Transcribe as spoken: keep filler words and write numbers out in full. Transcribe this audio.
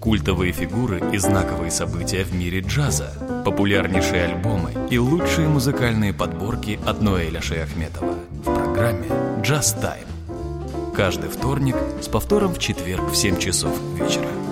культовые фигуры и знаковые события в мире джаза, популярнейшие альбомы и лучшие музыкальные подборки от Ноэля Шаяхметова в программе «Джаз Тайм». Каждый вторник с повтором в четверг в семь часов вечера.